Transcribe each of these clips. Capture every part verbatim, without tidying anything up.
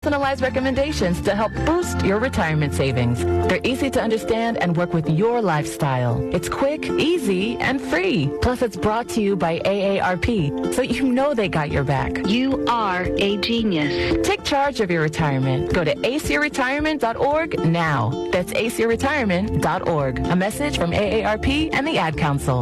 personalized recommendations to help boost your retirement savings. They're easy to understand and work with your lifestyle. It's quick, easy, and free. Plus, it's brought to you by A A R P, so you know they got your back. You are a genius. Take charge of your retirement. Go to ace your retirement dot org now. That's ace your retirement dot org. A message from A A R P and the Ad Council.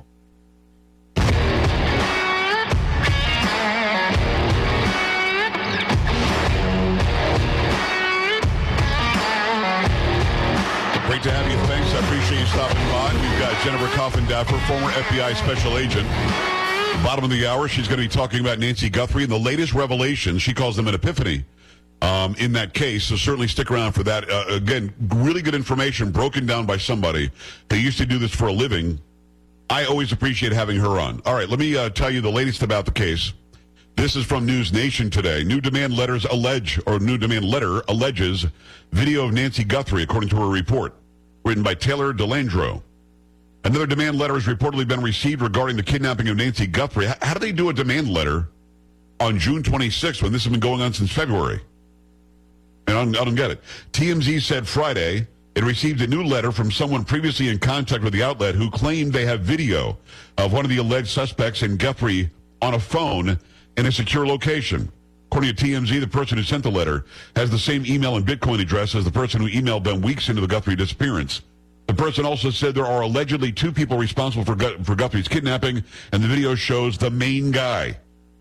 Great to have you. Thanks. I appreciate you stopping by. We've got Jennifer Coffindaffer, former F B I special agent. Bottom of the hour, she's going to be talking about Nancy Guthrie and the latest revelations. She calls them an epiphany um, in that case. So certainly stick around for that. Uh, again, really good information broken down by somebody who used to do this for a living. I always appreciate having her on. All right, let me uh, tell you the latest about the case. This is from News Nation today. New demand letters allege, or new demand letter alleges video of Nancy Guthrie, according to her report, written by Taylor DeLandro. Another demand letter has reportedly been received regarding the kidnapping of Nancy Guthrie. How do they do a demand letter on June twenty-sixth when this has been going on since February? And I don't, I don't get it. T M Z said Friday it received a new letter from someone previously in contact with the outlet who claimed they have video of one of the alleged suspects and Guthrie on a phone in a secure location. According to T M Z, the person who sent the letter has the same email and Bitcoin address as the person who emailed them weeks into the Guthrie disappearance. The person also said there are allegedly two people responsible for, Gu- for Guthrie's kidnapping, and the video shows the main guy.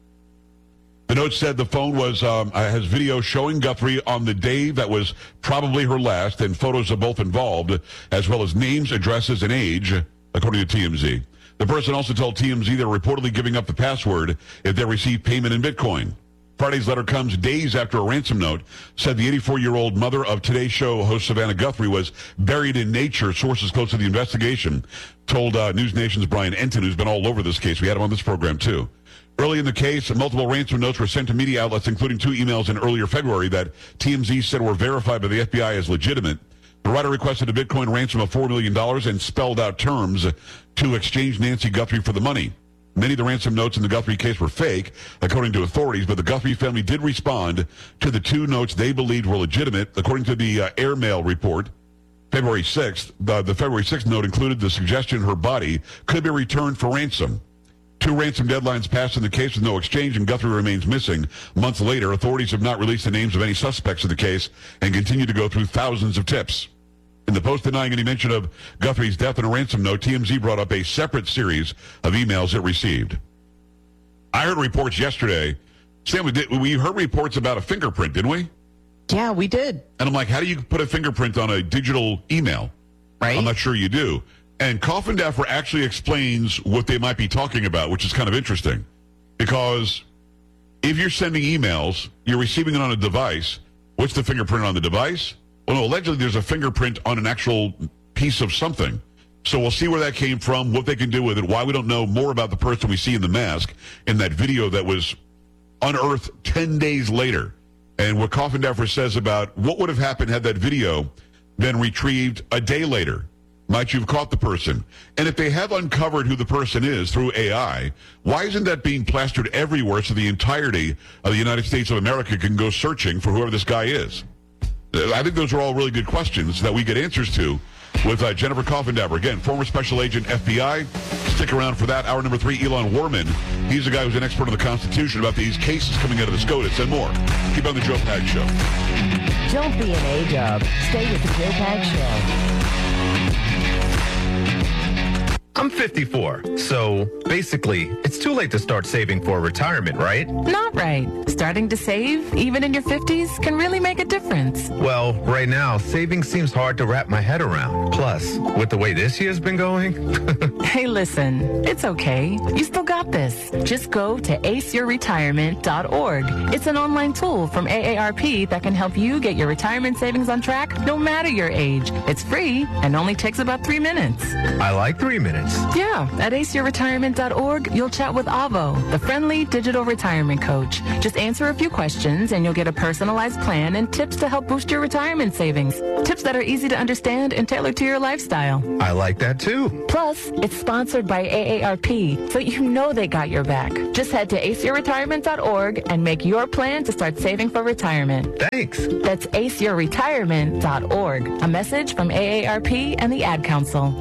The note said the phone was um, has video showing Guthrie on the day that was probably her last, and photos of both involved, as well as names, addresses, and age, according to T M Z. The person also told T M Z they're reportedly giving up the password if they receive payment in Bitcoin. Friday's letter comes days after a ransom note said the eighty-four-year-old mother of Today's Show host Savannah Guthrie was buried in nature. Sources close to the investigation told uh, News Nation's Brian Enton, who's been all over this case. We had him on this program, too. Early in the case, multiple ransom notes were sent to media outlets, including two emails in earlier February that T M Z said were verified by the F B I as legitimate. The writer requested a Bitcoin ransom of four million dollars and spelled out terms to exchange Nancy Guthrie for the money. Many of the ransom notes in the Guthrie case were fake, according to authorities, but the Guthrie family did respond to the two notes they believed were legitimate. According to the uh, Airmail report, February sixth, the, the February sixth note included the suggestion her body could be returned for ransom. Two ransom deadlines passed in the case with no exchange, and Guthrie remains missing. Months later, authorities have not released the names of any suspects in the case and continue to go through thousands of tips. In the post denying any mention of Guthrie's death in a ransom note, T M Z brought up a separate series of emails it received. I heard reports yesterday. Sam, we, did, we heard reports about a fingerprint, didn't we? Yeah, we did. And I'm like, how do you put a fingerprint on a digital email? Right. I'm not sure you do. And Coffindaffer actually explains what they might be talking about, which is kind of interesting. Because if you're sending emails, you're receiving it on a device. What's the fingerprint on the device? Well, no, allegedly there's a fingerprint on an actual piece of something. So we'll see where that came from, what they can do with it, why we don't know more about the person we see in the mask in that video that was unearthed ten days later. And what Coffindaffer says about what would have happened had that video been retrieved a day later. Might you have caught the person? And if they have uncovered who the person is through A I, why isn't that being plastered everywhere so the entirety of the United States of America can go searching for whoever this guy is? I think those are all really good questions that we get answers to with uh, Jennifer Coffindaffer. Again, former special agent, F B I. Stick around for that. Hour number three, Elon Warman. He's the guy who's an expert on the Constitution about these cases coming out of the SCOTUS and more. Keep on the Joe Pag Show. Don't be an A-dub. Stay with the Joe Pag Show. I'm fifty-four, so basically, it's too late to start saving for retirement, right? Not right. Starting to save, even in your fifties, can really make a difference. Well, right now, saving seems hard to wrap my head around. Plus, with the way this year's been going... Hey, listen, it's okay. You still got this. Just go to ace your retirement dot org. It's an online tool from A A R P that can help you get your retirement savings on track no matter your age. It's free and only takes about three minutes. I like three minutes. chance? Yeah, at ace your retirement dot org, you'll chat with Avo, the friendly digital retirement coach. Just answer a few questions and you'll get a personalized plan and tips to help boost your retirement savings. Tips that are easy to understand and tailored to your lifestyle. I like that too. Plus, it's sponsored by A A R P, so you know they got your back. Just head to ace your retirement dot org and make your plan to start saving for retirement. Thanks. That's ace your retirement dot org. A message from A A R P and the Ad Council.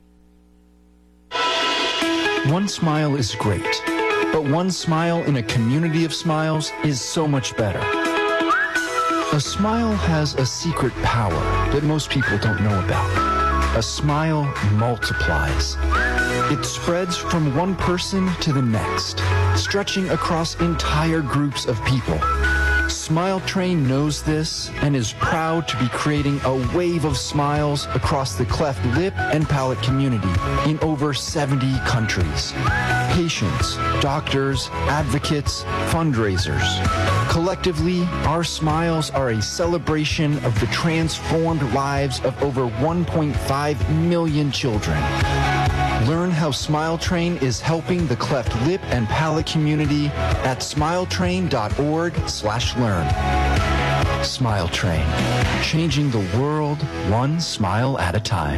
One smile is great, but one smile in a community of smiles is so much better. A smile has a secret power that most people don't know about. A smile multiplies. It spreads from one person to the next, stretching across entire groups of people. Smile Train knows this and is proud to be creating a wave of smiles across the cleft lip and palate community in over seventy countries. Patients, doctors, advocates, fundraisers. Collectively, our smiles are a celebration of the transformed lives of over one point five million children. Learn how Smile Train is helping the cleft lip and palate community at smiletrain dot org slash learn. Smile Train, changing the world one smile at a time.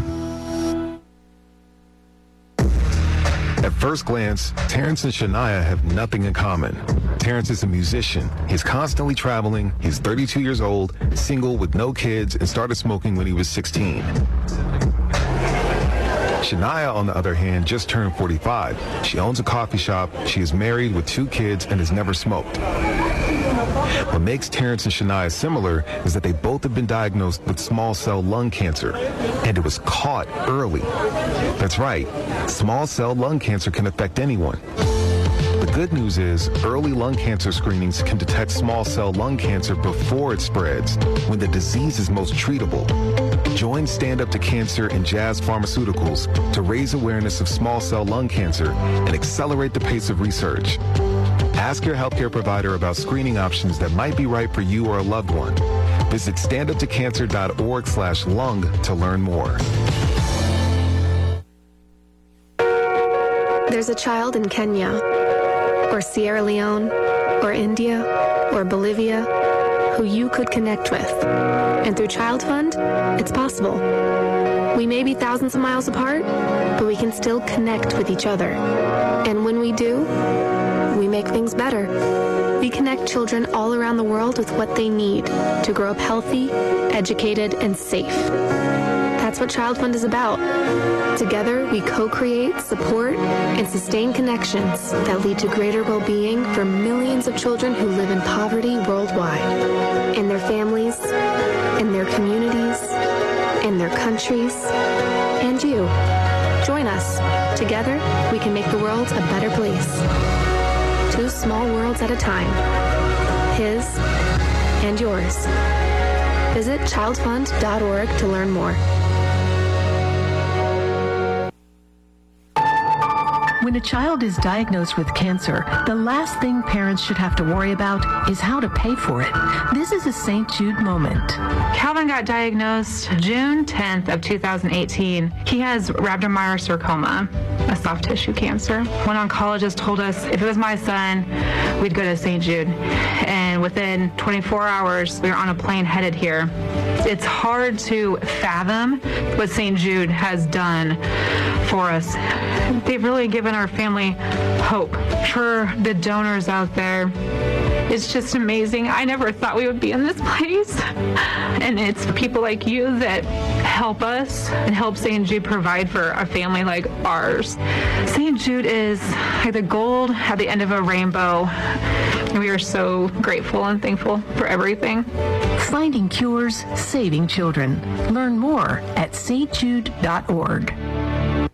At first glance, Terrence and Shania have nothing in common. Terrence is a musician. He's constantly traveling. He's thirty-two years old, single with no kids, and started smoking when he was sixteen. Shania, on the other hand, just turned forty-five. She owns a coffee shop, she is married with two kids, and has never smoked. What makes Terrence and Shania similar is that they both have been diagnosed with small cell lung cancer, and it was caught early. That's right, small cell lung cancer can affect anyone. The good news is early lung cancer screenings can detect small cell lung cancer before it spreads, when the disease is most treatable. Join Stand Up to Cancer and Jazz Pharmaceuticals to raise awareness of small cell lung cancer and accelerate the pace of research. Ask your healthcare provider about screening options that might be right for you or a loved one. Visit stand up to cancer dot org slash lung to learn more. There's a child in Kenya, or Sierra Leone, or India, or Bolivia, who you could connect with. And through Child Fund, it's possible. We may be thousands of miles apart, but we can still connect with each other. And when we do, we make things better. We connect children all around the world with what they need to grow up healthy, educated, and safe. That's what Child Fund is about. Together, we co-create, support, and sustain connections that lead to greater well-being for millions of children who live in poverty worldwide, in their families, in their communities, in their countries, and you. Join us. Together, we can make the world a better place. Two small worlds at a time. His and yours. Visit child fund dot org to learn more. When a child is diagnosed with cancer, the last thing parents should have to worry about is how to pay for it. This is a Saint Jude moment. Calvin got diagnosed June tenth of two thousand eighteen. He has rhabdomyosarcoma, a soft tissue cancer. One oncologist told us if it was my son, we'd go to Saint Jude. And within twenty-four hours, we were on a plane headed here. It's hard to fathom what Saint Jude has done for us. They've really given our family hope. For the donors out there, it's just amazing. I never thought we would be in this place. And it's people like you that help us and help Saint Jude provide for a family like ours. Saint Jude is like the gold at the end of a rainbow. And we are so grateful and thankful for everything. Finding cures, saving children. Learn more at saint jude dot org.